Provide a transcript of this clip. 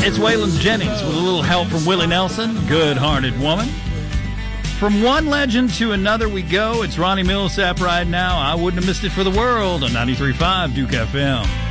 It's Waylon Jennings with a little help from Willie Nelson, Good-Hearted Woman. From one legend to another we go. It's Ronnie Millsap right now. I wouldn't have missed it for the world on 93.5 Duke FM.